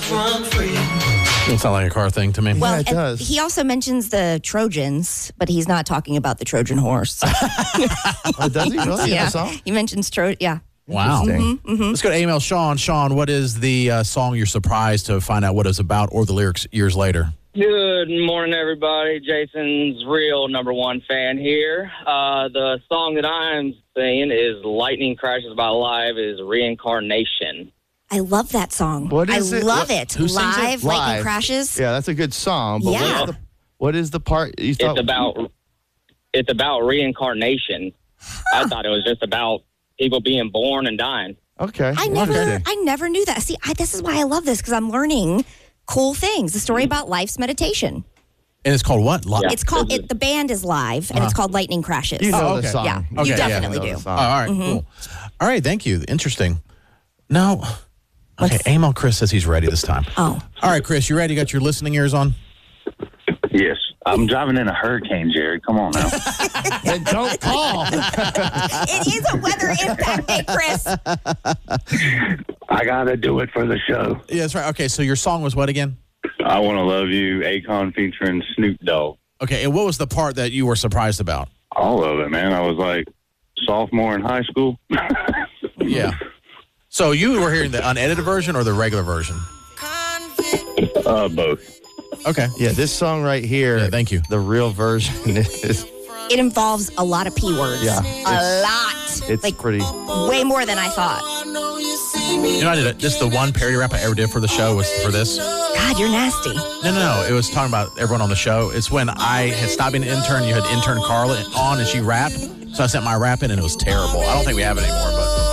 Doesn't sound like a car thing to me. Well, it does. He also mentions the Trojans, but he's not talking about the Trojan horse. Oh, does he really? In Yeah, the song? he mentions Yeah. Wow. Interesting. Let's go to email Sean. Sean, what is the song you're surprised to find out what it's about or the lyrics years later? Good morning, everybody. Jason's real number one fan here. The song that I'm singing is Lightning Crashes by Live is Reincarnation. I love that song. What is it? Love it. Who sings it? Live, Lightning Crashes. Yeah, that's a good song. But Yeah. what is the part you thought? It's about reincarnation. I thought it was just about people being born and dying. Okay. I never knew that. See, this is why I love this, because I'm learning cool things. The story about life's meditation. And it's called what? Yeah. It's called the band is Live, and it's called Lightning Crashes. You know okay. the song. Yeah, Okay, you yeah. definitely know do. the song. Oh, all right, cool. All right, thank you. Interesting. No. Okay, email Chris says he's ready this time. Oh. All right, Chris, you ready? You got your listening ears on? Yes. I'm driving in a hurricane, Jerry. Come on now. Then don't call. It is a weather impact day, Chris. I got to do it for the show. Yeah, that's right. Okay, so your song was what again? I Want to Love You, Akon featuring Snoop Dogg. Okay, and what was the part that you were surprised about? All of it, man. I was like sophomore in high school. Yeah. So you were hearing the unedited version or the regular version? Both. Okay. Yeah, this song right here. Yeah, thank you. The real version is. It involves a lot of P words. Yeah, A lot. It's like pretty. way more than I thought. You know, I did just the one parody rap I ever did for the show was for this. God, you're nasty. No. It was talking about everyone on the show. It's when I had stopped being an intern. You had intern Carla on, and she rapped. So I sent my rap in, and it was terrible. I don't think we have it anymore,